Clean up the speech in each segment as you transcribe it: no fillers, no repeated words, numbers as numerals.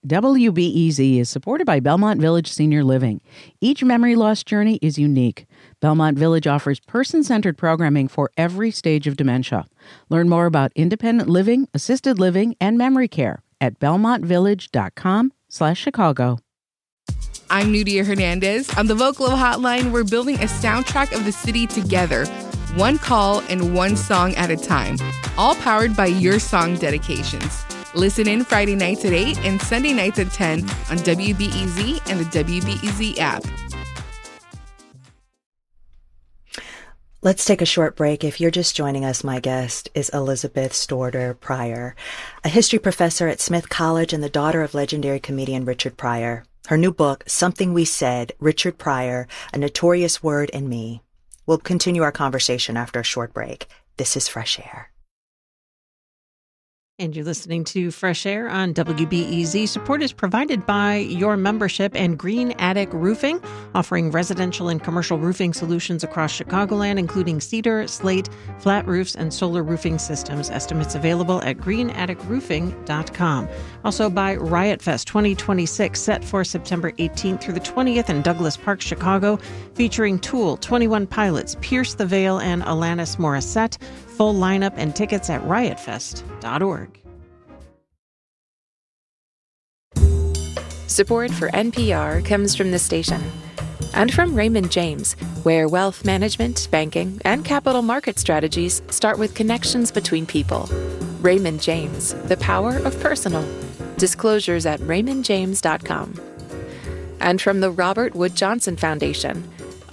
WBEZ is supported by Belmont Village Senior Living. Each memory loss journey is unique. Belmont Village offers person-centered programming for every stage of dementia. Learn more about independent living, assisted living, and memory care at belmontvillage.com/Chicago. I'm Nudia Hernandez. On the Vocalo Hotline, we're building a soundtrack of the city together, one call and one song at a time, all powered by your song dedications. Listen in Friday nights at 8 and Sunday nights at 10 on WBEZ and the WBEZ app. Let's take a short break. If you're just joining us, my guest is Elizabeth Storter Pryor, a history professor at Smith College and the daughter of legendary comedian Richard Pryor. Her new book, Something We Said, Richard Pryor, A Notorious Word and Me. We'll continue our conversation after a short break. This is Fresh Air. And you're listening to Fresh Air on WBEZ. Support is provided by your membership and Green Attic Roofing, offering residential and commercial roofing solutions across Chicagoland, including cedar, slate, flat roofs, and solar roofing systems. Estimates available at greenatticroofing.com. Also by Riot Fest 2026, set for September 18th through the 20th in Douglas Park, Chicago, featuring Tool, 21 Pilots, Pierce the Veil, and Alanis Morissette. Full lineup and tickets at riotfest.org. Support for NPR comes from the station and from Raymond James, where wealth management, banking, and capital market strategies start with connections between people. Raymond James, the power of personal. Disclosures at raymondjames.com. And from the Robert Wood Johnson Foundation,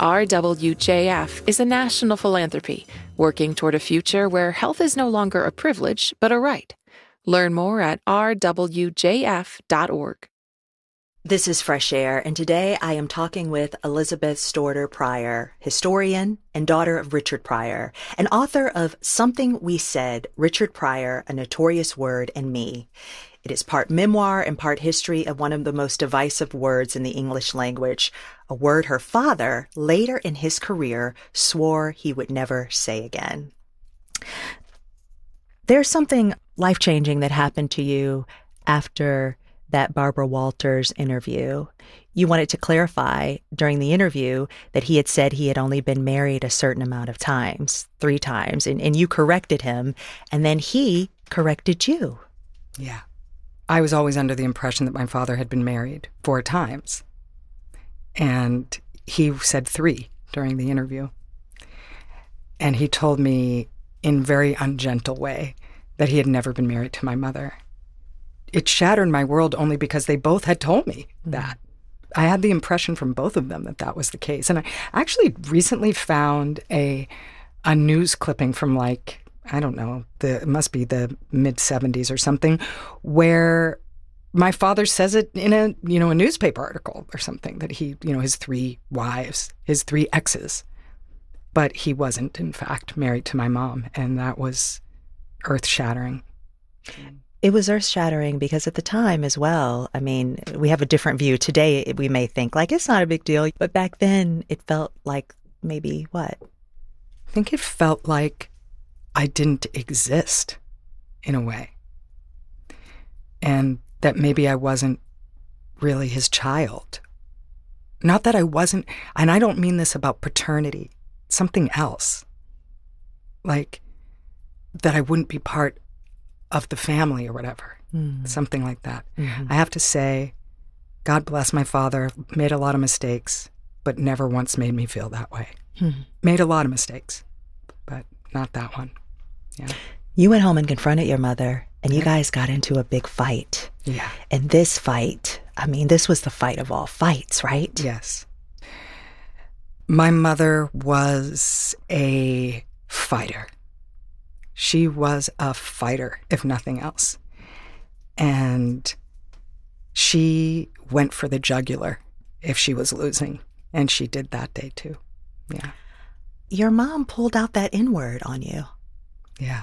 RWJF is a national philanthropy working toward a future where health is no longer a privilege, but a right. Learn more at rwjf.org. This is Fresh Air, and today I am talking with Elizabeth Storter Pryor, historian and daughter of Richard Pryor, and author of Something We Said, Richard Pryor, A Notorious Word and Me. It is part memoir and part history of one of the most divisive words in the English language, a word her father, later in his career, swore he would never say again. There's something life-changing that happened to you after that Barbara Walters interview. You wanted to clarify during the interview that he had said he had only been married a certain amount of times, 3 times, and you corrected him, and then he corrected you. Yeah. I was always under the impression that my father had been married 4 times. And he said 3 during the interview. And he told me in very ungentle way that he had never been married to my mother. It shattered my world only because they both had told me that. I had the impression from both of them that that was the case. And I actually recently found a news clipping from I don't know, it must be the mid-70s or something, where my father says it in a newspaper article or something, that he, his 3 wives, his 3 exes. But he wasn't, in fact, married to my mom, and that was earth-shattering. It was earth-shattering because at the time as well, I mean, we have a different view. Today, we may think, it's not a big deal. But back then, it felt like maybe what? I think it felt like I didn't exist in a way. And that maybe I wasn't really his child. Not that I wasn't, and I don't mean this about paternity, something else. Like that I wouldn't be part of the family or whatever, something like that. Mm-hmm. I have to say, God bless my father, made a lot of mistakes, but never once made me feel that way. Mm-hmm. Made a lot of mistakes, but not that one. Yeah. You went home and confronted your mother, and you guys got into a big fight. Yeah. And this fight, this was the fight of all fights, right? Yes. My mother was a fighter. She was a fighter, if nothing else. And she went for the jugular if she was losing. And she did that day, too. Yeah. Your mom pulled out that N-word on you. Yeah.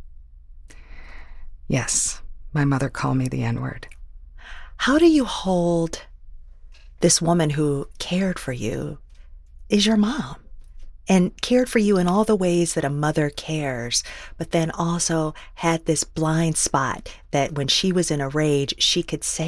Yes. My mother called me the N-word. How do you hold this woman who cared for you, is your mom, and cared for you in all the ways that a mother cares, but then also had this blind spot that when she was in a rage, she could say